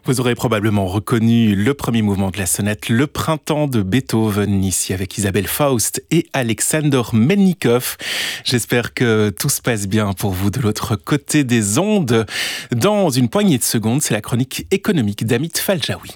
Vous aurez probablement reconnu le premier mouvement de la sonate Le Printemps de Beethoven, ici avec Isabelle Faust et Alexander Melnikov. J'espère que tout se passe bien pour vous de l'autre côté des ondes. Dans une poignée de secondes, c'est la chronique économique d'Amit Faljaoui.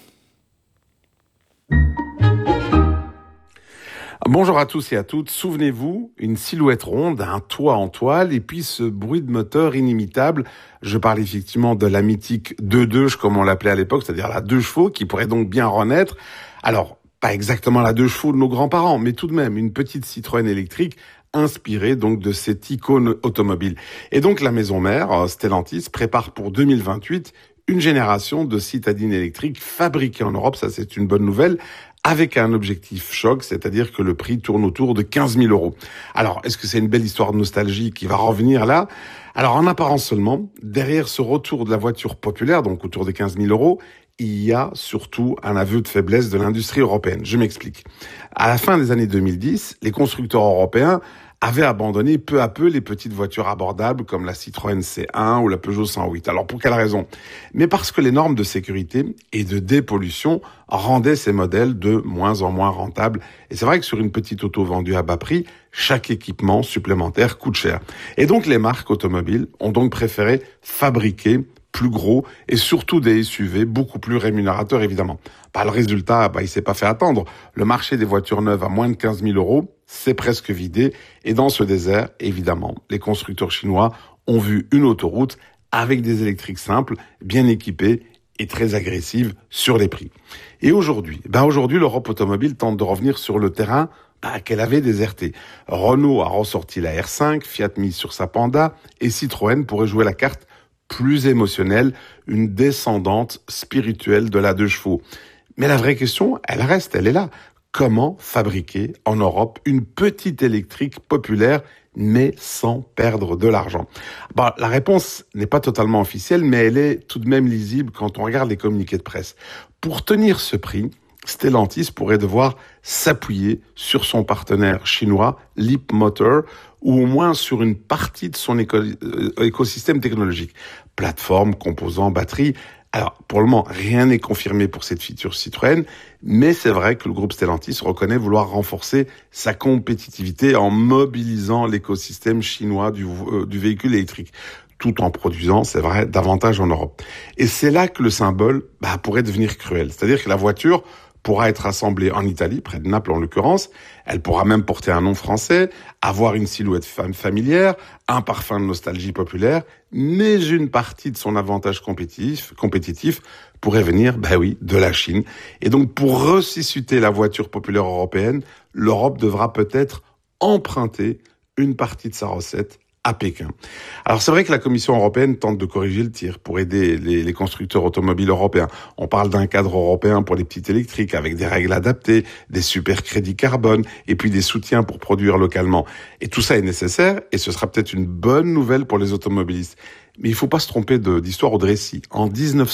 Bonjour à tous et à toutes. Souvenez-vous, une silhouette ronde, un toit en toile et puis ce bruit de moteur inimitable. Je parle effectivement de la mythique 2.2, comme on l'appelait à l'époque, c'est-à-dire la 2 chevaux qui pourrait donc bien renaître. Alors, pas exactement la 2 chevaux de nos grands-parents, mais tout de même une petite Citroën électrique inspirée donc de cette icône automobile. Et donc la maison mère, Stellantis, prépare pour 2028 une génération de citadines électriques fabriquées en Europe, ça c'est une bonne nouvelle, avec un objectif choc, c'est-à-dire que le prix tourne autour de 15 000 euros. Alors, est-ce que c'est une belle histoire de nostalgie qui va revenir là ? Alors, en apparence seulement, derrière ce retour de la voiture populaire, donc autour des 15 000 euros, il y a surtout un aveu de faiblesse de l'industrie européenne. Je m'explique. À la fin des années 2010, les constructeurs européens avaient abandonné peu à peu les petites voitures abordables comme la Citroën C1 ou la Peugeot 108. Alors pour quelle raison ? Mais parce que les normes de sécurité et de dépollution rendaient ces modèles de moins en moins rentables. Et c'est vrai que sur une petite auto vendue à bas prix, chaque équipement supplémentaire coûte cher. Et donc les marques automobiles ont donc préféré fabriquer plus gros et surtout des SUV beaucoup plus rémunérateurs évidemment. Le résultat, il s'est pas fait attendre. Le marché des voitures neuves à moins de 15 000 euros, c'est presque vidé. Et dans ce désert, évidemment, les constructeurs chinois ont vu une autoroute avec des électriques simples, bien équipées et très agressives sur les prix. Et aujourd'hui, l'Europe automobile tente de revenir sur le terrain qu'elle avait déserté. Renault a ressorti la R5, Fiat mise sur sa Panda et Citroën pourrait jouer la carte plus émotionnelle, une descendante spirituelle de la 2 chevaux. Mais la vraie question, elle est là. Comment fabriquer en Europe une petite électrique populaire, mais sans perdre de l'argent ? La réponse n'est pas totalement officielle, mais elle est tout de même lisible quand on regarde les communiqués de presse. Pour tenir ce prix, Stellantis pourrait devoir s'appuyer sur son partenaire chinois, Leapmotor, ou au moins sur une partie de son écosystème technologique. Plateforme, composants, batterie. Alors, pour le moment, rien n'est confirmé pour cette feature Citroën, mais c'est vrai que le groupe Stellantis reconnaît vouloir renforcer sa compétitivité en mobilisant l'écosystème chinois du véhicule électrique, tout en produisant, c'est vrai, davantage en Europe. Et c'est là que le symbole pourrait devenir cruel. C'est-à-dire que la voiture pourra être assemblée en Italie, près de Naples en l'occurrence. Elle pourra même porter un nom français, avoir une silhouette familière, un parfum de nostalgie populaire, mais une partie de son avantage compétitif pourrait venir, de la Chine. Et donc, pour ressusciter la voiture populaire européenne, l'Europe devra peut-être emprunter une partie de sa recette à Pékin. Alors c'est vrai que la Commission européenne tente de corriger le tir pour aider les constructeurs automobiles européens. On parle d'un cadre européen pour les petites électriques avec des règles adaptées, des super crédits carbone et puis des soutiens pour produire localement. Et tout ça est nécessaire et ce sera peut-être une bonne nouvelle pour les automobilistes. Mais il faut pas se tromper d'histoire ou de récit. En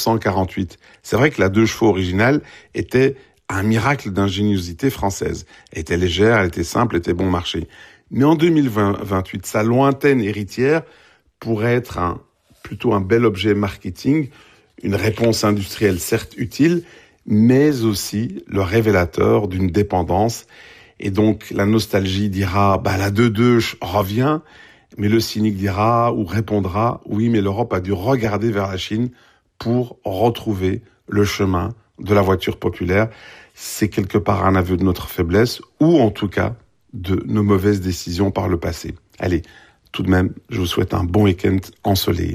1948, c'est vrai que la 2 chevaux originale était un miracle d'ingéniosité française. Elle était légère, elle était simple, elle était bon marché. Mais en 2028, sa lointaine héritière pourrait être plutôt un bel objet marketing, une réponse industrielle certes utile, mais aussi le révélateur d'une dépendance. Et donc la nostalgie dira, la 2.2 revient, mais le cynique dira ou répondra, oui, mais l'Europe a dû regarder vers la Chine pour retrouver le chemin de la voiture populaire. C'est quelque part un aveu de notre faiblesse, ou en tout cas de nos mauvaises décisions par le passé. Allez, tout de même, je vous souhaite un bon week-end ensoleillé.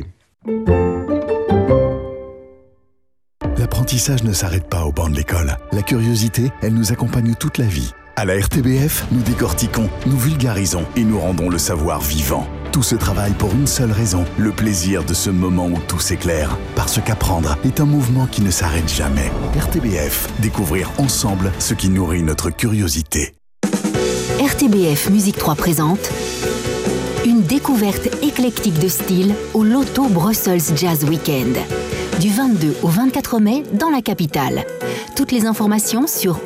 L'apprentissage ne s'arrête pas au banc de l'école. La curiosité, elle nous accompagne toute la vie. À la RTBF, nous décortiquons, nous vulgarisons et nous rendons le savoir vivant. Tout ce travail pour une seule raison, le plaisir de ce moment où tout s'éclaire. Parce qu'apprendre est un mouvement qui ne s'arrête jamais. RTBF, découvrir ensemble ce qui nourrit notre curiosité. RTBF Musique 3 présente une découverte éclectique de style au Loto Brussels Jazz Weekend. Du 22 au 24 mai dans la capitale. Toutes les informations sur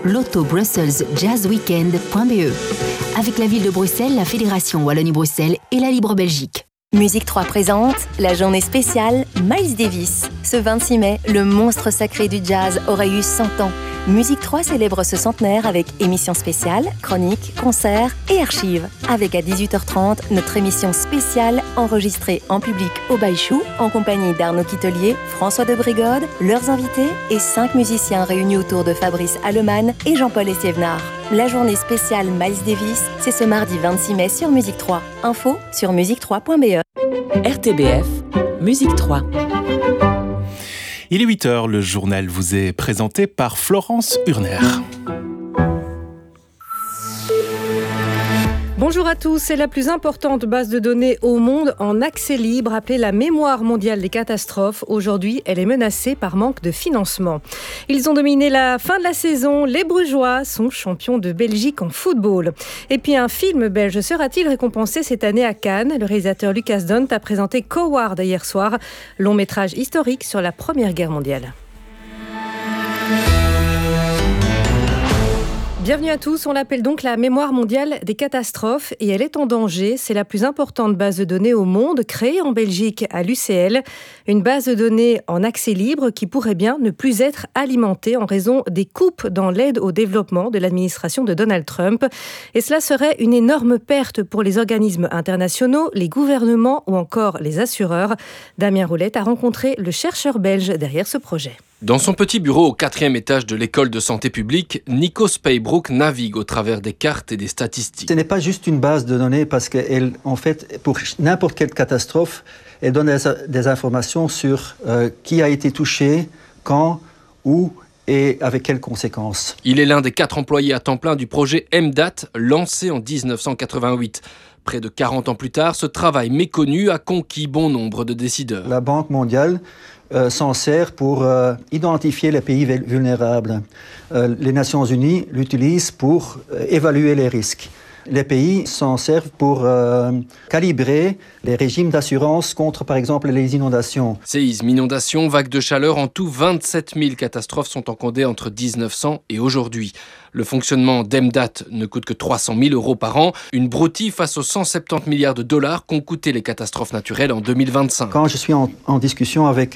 lotobrusselsjazzweekend.be. Avec la ville de Bruxelles, la Fédération Wallonie-Bruxelles et la Libre Belgique. Musique 3 présente la journée spéciale Miles Davis. Ce 26 mai, le monstre sacré du jazz aurait eu 100 ans. Musique 3 célèbre ce centenaire avec émission spéciale, chroniques, concerts et archives. Avec à 18h30, notre émission spéciale enregistrée en public au Baïchou en compagnie d'Arnaud Quitelier, François de Brigode, leurs invités et 5 musiciens réunis autour de Fabrice Allemann et Jean-Paul Essiévenard. La journée spéciale Miles Davis, c'est ce mardi 26 mai sur Musique 3. Info sur musique3.be. RTBF, Musique 3. Il est 8h, le journal vous est présenté par Florence Hurner. Bonjour à tous, c'est la plus importante base de données au monde en accès libre, appelée la Mémoire mondiale des catastrophes. Aujourd'hui, elle est menacée par manque de financement. Ils ont dominé la fin de la saison. Les Brugeois sont champions de Belgique en football. Et puis un film belge sera-t-il récompensé cette année à Cannes ? Le réalisateur Lucas Dont a présenté Coward hier soir, long métrage historique sur la Première Guerre mondiale. Bienvenue à tous, on l'appelle donc la Mémoire mondiale des catastrophes et elle est en danger. C'est la plus importante base de données au monde, créée en Belgique à l'UCL. Une base de données en accès libre qui pourrait bien ne plus être alimentée en raison des coupes dans l'aide au développement de l'administration de Donald Trump. Et cela serait une énorme perte pour les organismes internationaux, les gouvernements ou encore les assureurs. Damien Roulette a rencontré le chercheur belge derrière ce projet. Dans son petit bureau au 4e étage de l'école de santé publique, Nico Speybrooke navigue au travers des cartes et des statistiques. Ce n'est pas juste une base de données parce qu'elle, en fait, pour n'importe quelle catastrophe, elle donne des informations sur qui a été touché, quand, où et avec quelles conséquences. Il est l'un des 4 employés à temps plein du projet MDAT, lancé en 1988. Près de 40 ans plus tard, ce travail méconnu a conquis bon nombre de décideurs. La Banque mondiale s'en sert pour identifier les pays vulnérables. Les Nations Unies l'utilisent pour évaluer les risques. Les pays s'en servent pour calibrer les régimes d'assurance contre, par exemple, les inondations. Séismes, inondations, vagues de chaleur, en tout 27 000 catastrophes sont encodées entre 1900 et aujourd'hui. Le fonctionnement d'EMDAT ne coûte que 300 000 euros par an, une broutille face aux 170 milliards de dollars qu'ont coûté les catastrophes naturelles en 2025. Quand je suis en discussion avec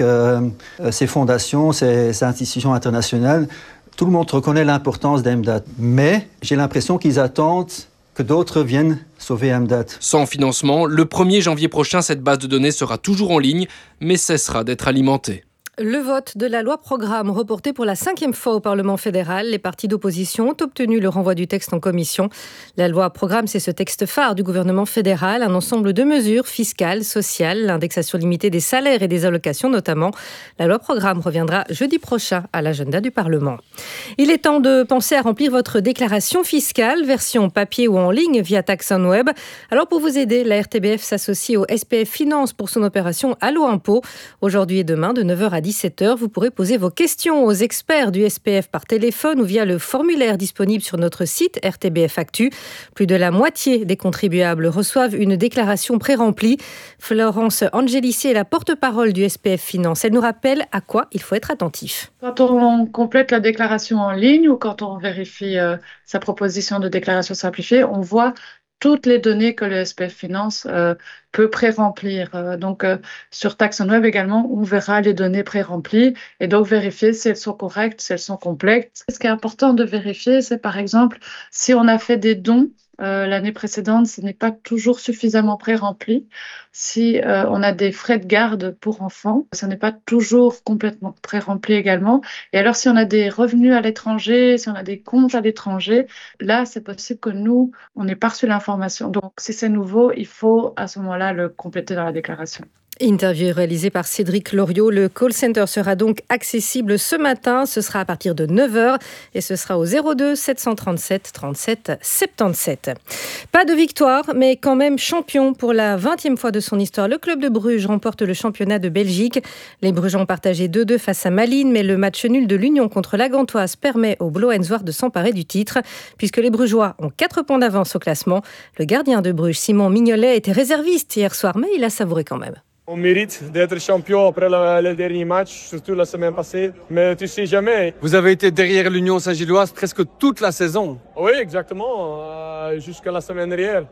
ces fondations, ces institutions internationales, tout le monde reconnaît l'importance d'EMDAT. Mais j'ai l'impression qu'ils attendent que d'autres viennent sauver MDAT. Sans financement, le 1er janvier prochain, cette base de données sera toujours en ligne, mais cessera d'être alimentée. Le vote de la loi programme reporté pour la 5e fois au Parlement fédéral. Les partis d'opposition ont obtenu le renvoi du texte en commission. La loi programme, c'est ce texte phare du gouvernement fédéral, un ensemble de mesures fiscales, sociales, l'indexation limitée des salaires et des allocations notamment. La loi programme reviendra jeudi prochain à l'agenda du Parlement. Il est temps de penser à remplir votre déclaration fiscale, version papier ou en ligne via Taxon Web. Alors pour vous aider, la RTBF s'associe au SPF Finance pour son opération Allo Impôt. Aujourd'hui et demain, de 9h à 17h, vous pourrez poser vos questions aux experts du SPF par téléphone ou via le formulaire disponible sur notre site RTBF Actu. Plus de la moitié des contribuables reçoivent une déclaration pré-remplie. Florence Angelici est la porte-parole du SPF Finance. Elle nous rappelle à quoi il faut être attentif. Quand on complète la déclaration en ligne ou quand on vérifie sa proposition de déclaration simplifiée, on voit toutes les données que le SPF Finance peut pré-remplir. Donc, sur Taxon Web également, on verra les données pré-remplies et donc vérifier si elles sont correctes, si elles sont complètes. Ce qui est important de vérifier, c'est par exemple, si on a fait des dons l'année précédente, ce n'est pas toujours suffisamment pré-rempli. Si on a des frais de garde pour enfants, ce n'est pas toujours complètement pré-rempli également. Et alors, si on a des revenus à l'étranger, si on a des comptes à l'étranger, là, c'est possible que nous, on n'ait pas reçu l'information. Donc, si c'est nouveau, il faut à ce moment-là le compléter dans la déclaration. Interview réalisée par Cédric Loriot. Le call center sera donc accessible ce matin. Ce sera à partir de 9h et ce sera au 02 737 37 77. Pas de victoire, mais quand même champion pour la 20e fois de son histoire. Le club de Bruges remporte le championnat de Belgique. Les Brugeons ont partagé 2-2 face à Malines, mais le match nul de l'Union contre la Gantoise permet aux Bloenzoirs de s'emparer du titre, puisque les Brugeois ont 4 points d'avance au classement. Le gardien de Bruges, Simon Mignolet, était réserviste hier soir, mais il a savouré quand même. On mérite d'être champion après le dernier match, surtout la semaine passée. Mais tu sais jamais. Vous avez été derrière l'Union Saint-Gilloise presque toute la saison. Oui, exactement. Jusqu'à la semaine dernière.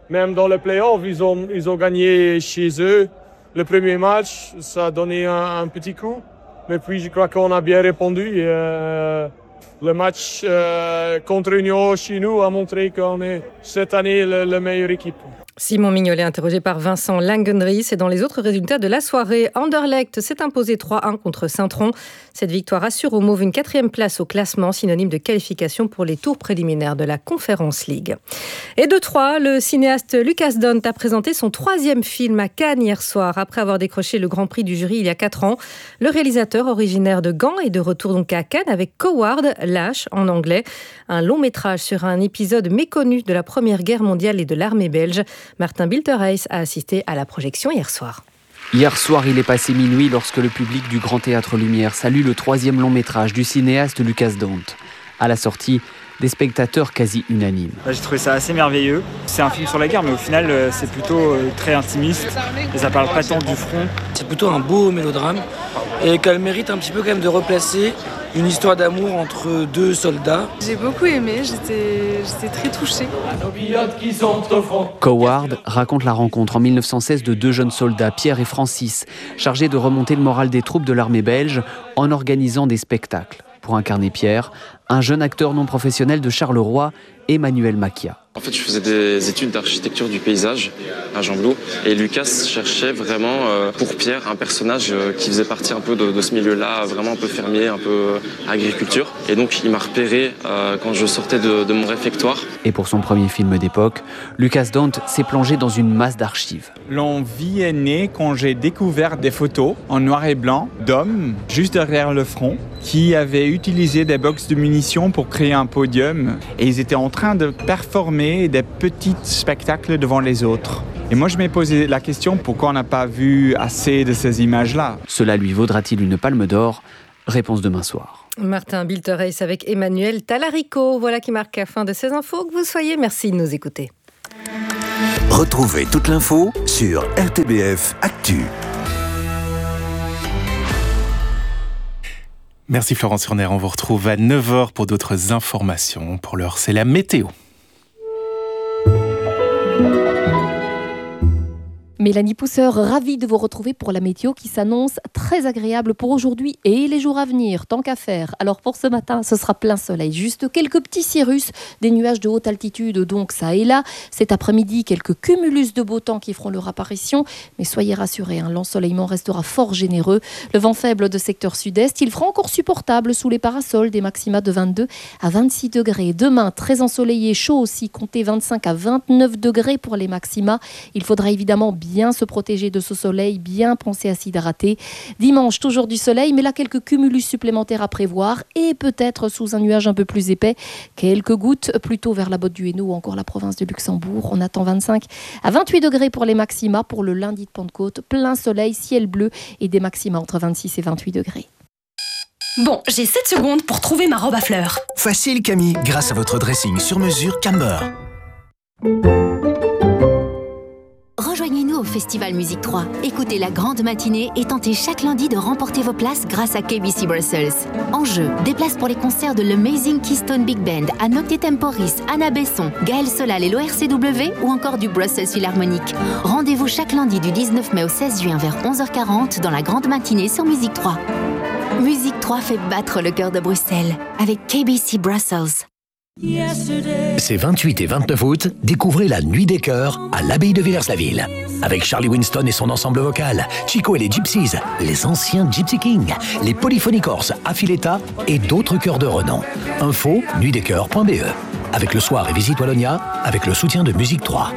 Même dans les playoffs, ils ont gagné chez eux. Le premier match, ça a donné un petit coup. Mais puis, je crois qu'on a bien répondu. Le match contre Union chez nous a montré qu'on est cette année la meilleure équipe. Simon Mignolet, interrogé par Vincent Langendries. Et dans les autres résultats de la soirée, Anderlecht s'est imposé 3-1 contre Saint-Tron. Cette victoire assure aux Mauves une 4e place au classement, synonyme de qualification pour les tours préliminaires de la Conference League. Et de 3, le cinéaste Lucas Dont a présenté son 3e film à Cannes hier soir. Après avoir décroché le Grand Prix du jury il y a 4 ans, le réalisateur originaire de Gand est de retour donc à Cannes avec Coward, Lâche en anglais. Un long métrage sur un épisode méconnu de la Première Guerre mondiale et de l'armée belge. Martin Bilterreis a assisté à la projection hier soir. Hier soir, il est passé minuit lorsque le public du Grand Théâtre Lumière salue le 3e long métrage du cinéaste Lucas Dont. À la sortie, des spectateurs quasi unanimes. J'ai trouvé ça assez merveilleux. C'est un film sur la guerre, mais au final, c'est plutôt très intimiste. Et ça parle pas tant du front. C'est plutôt un beau mélodrame et qu'elle mérite un petit peu quand même de replacer une histoire d'amour entre 2 soldats. J'ai beaucoup aimé, j'étais très touchée. Coward raconte la rencontre en 1916 de 2 jeunes soldats, Pierre et Francis, chargés de remonter le moral des troupes de l'armée belge en organisant des spectacles. Pour incarner Pierre, un jeune acteur non professionnel de Charleroi, Emmanuel Macchia. En fait, je faisais des études d'architecture du paysage à Jean-Blou et Lucas cherchait vraiment pour Pierre un personnage qui faisait partie un peu de ce milieu-là, vraiment un peu fermier, un peu agriculture. Et donc, il m'a repéré quand je sortais de mon réfectoire. Et pour son premier film d'époque, Lucas Dont s'est plongé dans une masse d'archives. L'envie est née quand j'ai découvert des photos en noir et blanc d'hommes juste derrière le front qui avaient utilisé des box de munitions pour créer un podium et ils étaient en train de performer des petits spectacles devant les autres. Et moi, je m'ai posé la question, pourquoi on n'a pas vu assez de ces images-là ? Cela lui vaudra-t-il une palme d'or ? Réponse demain soir. Martin Bilterreis avec Emmanuel Talarico. Voilà qui marque la fin de ces infos. Que vous soyez, merci de nous écouter. Retrouvez toute l'info sur RTBF Actu. Merci Florence Urner, on vous retrouve à 9h pour d'autres informations. Pour l'heure, c'est la météo. Mélanie Pousseur, ravie de vous retrouver pour la météo qui s'annonce très agréable pour aujourd'hui et les jours à venir, tant qu'à faire. Alors pour ce matin, ce sera plein soleil, juste quelques petits cirrus, des nuages de haute altitude donc ça et là. Cet après-midi, quelques cumulus de beau temps qui feront leur apparition, mais soyez rassurés, l'ensoleillement restera fort généreux. Le vent faible de secteur sud-est, il fera encore supportable sous les parasols, des maxima de 22 à 26 degrés. Demain, très ensoleillé, chaud aussi, comptez 25 à 29 degrés pour les maxima. Il faudra évidemment bien se protéger de ce soleil, bien penser à s'hydrater. Dimanche, toujours du soleil, mais là, quelques cumulus supplémentaires à prévoir et peut-être sous un nuage un peu plus épais, quelques gouttes plutôt vers la Botte du Hainaut ou encore la province de Luxembourg. On attend 25 à 28 degrés pour les maxima pour le lundi de Pentecôte. Plein soleil, ciel bleu et des maxima entre 26 et 28 degrés. Bon, j'ai 7 secondes pour trouver ma robe à fleurs. Facile Camille, grâce à votre dressing sur mesure Camber. Rejoignez-nous au Festival Musique 3. Écoutez la grande matinée et tentez chaque lundi de remporter vos places grâce à KBC Brussels. En jeu, des places pour les concerts de l'Amazing Keystone Big Band, à Nocte Temporis, Anna Besson, Gaël Solal et l'ORCW ou encore du Brussels Philharmonic. Rendez-vous chaque lundi du 19 mai au 16 juin vers 11h40 dans la grande matinée sur Musique 3. Musique 3 fait battre le cœur de Bruxelles avec KBC Brussels. Ces 28 et 29 août, découvrez la Nuit des Chœurs à l'abbaye de Villers-la-Ville. Avec Charlie Winston et son ensemble vocal, Chico et les Gypsies, les anciens Gypsy Kings, les Polyphonies Corses, Affiletta et d'autres chœurs de renom. Info, nuitdeschœurs.be. Avec le soir et Visite Wallonia, avec le soutien de Musique 3.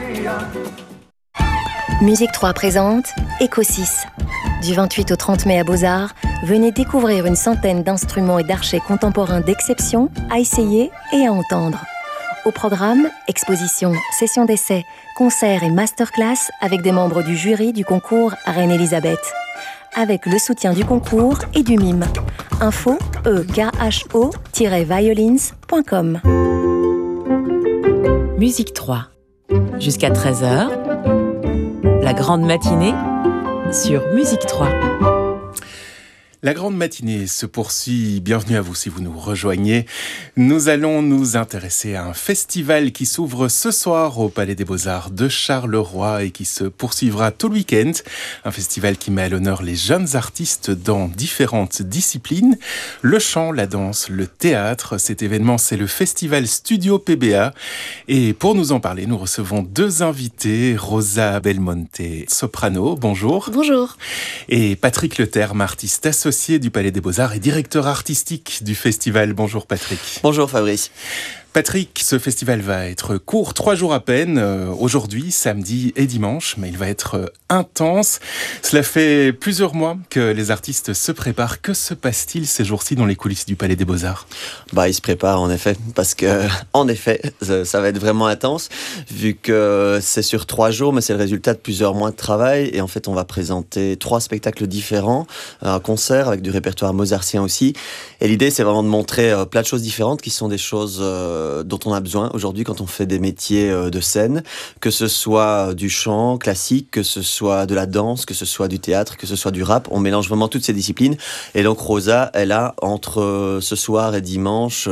Musique 3 présente Eco 6. Du 28 au 30 mai à Beaux-Arts, venez découvrir une centaine d'instruments et d'archets contemporains d'exception à essayer et à entendre. Au programme, expositions, sessions d'essais, concerts et masterclass avec des membres du jury du concours Reine-Elisabeth. Avec le soutien du concours et du MIME. Info ekho-violins.com. Musique 3. Jusqu'à 13h, la grande matinée sur Musique 3. La grande matinée se poursuit. Bienvenue à vous si vous nous rejoignez. Nous allons nous intéresser à un festival qui s'ouvre ce soir au Palais des Beaux-Arts de Charleroi et qui se poursuivra tout le week-end. Un festival qui met à l'honneur les jeunes artistes dans différentes disciplines. Le chant, la danse, le théâtre. Cet événement, c'est le festival Studio PBA. Et pour nous en parler, nous recevons deux invités. Rosa Belmonte, soprano. Bonjour. Bonjour. Et Patrick Leterme, artiste associé du Palais des Beaux-Arts et directeur artistique du festival. Bonjour Patrick. Bonjour Fabrice. Patrick, ce festival va être court, 3 jours à peine, aujourd'hui, samedi et dimanche, mais il va être intense. Cela fait plusieurs mois que les artistes se préparent. Que se passe-t-il ces jours-ci dans les coulisses du Palais des Beaux-Arts ? Ils se préparent en effet, parce que en effet, ça va être vraiment intense, vu que c'est sur 3 jours, mais c'est le résultat de plusieurs mois de travail. Et en fait, on va présenter 3 spectacles différents, un concert avec du répertoire mozartien aussi. Et l'idée, c'est vraiment de montrer plein de choses différentes, qui sont des choses dont on a besoin aujourd'hui quand on fait des métiers de scène, que ce soit du chant classique, que ce soit de la danse, que ce soit du théâtre, que ce soit du rap. On mélange vraiment toutes ces disciplines. Et donc Rosa, elle a entre ce soir et dimanche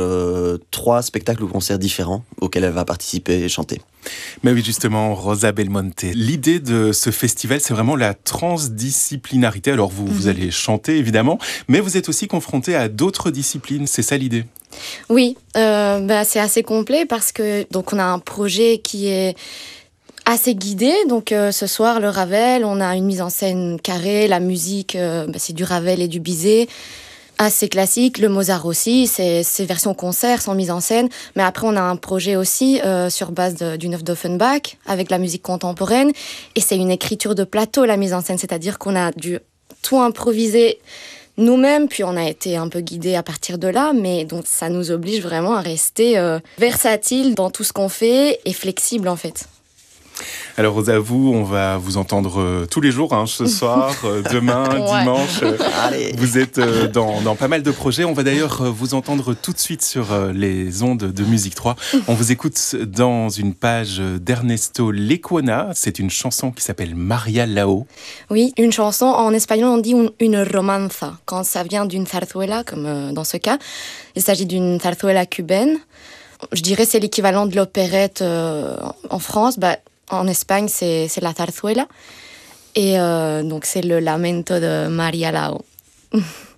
3 spectacles ou concerts différents auxquels elle va participer et chanter. Mais oui, justement, Rosa Belmonte, l'idée de ce festival, c'est vraiment la transdisciplinarité. Alors vous allez chanter évidemment, mais vous êtes aussi confronté à d'autres disciplines, c'est ça l'idée ? Oui, c'est assez complet parce que donc on a un projet qui est assez guidé. Donc ce soir, le Ravel, on a une mise en scène carrée, la musique, c'est du Ravel et du Bizet. Assez classique, le Mozart aussi, c'est version concert, sans mise en scène. Mais après, on a un projet aussi sur base d'une œuvre d'Offenbach, avec la musique contemporaine. Et c'est une écriture de plateau, la mise en scène. C'est-à-dire qu'on a dû tout improviser nous-mêmes, puis on a été un peu guidés à partir de là. Mais donc, ça nous oblige vraiment à rester versatile dans tout ce qu'on fait et flexible, en fait. Alors Rosa, on va vous entendre tous les jours, ce soir, demain, dimanche. Vous êtes dans pas mal de projets. On va d'ailleurs vous entendre tout de suite sur les ondes de Musique 3. On vous écoute dans une page d'Ernesto Lecuona. C'est une chanson qui s'appelle Maria Lao. Oui, une chanson. En espagnol, on dit une romanza. Quand ça vient d'une zarzuela, comme dans ce cas, il s'agit d'une zarzuela cubaine. Je dirais que c'est l'équivalent de l'opérette en France. En Espagne, c'est la zarzuela. Et donc, c'est le lamento de Maria Lao.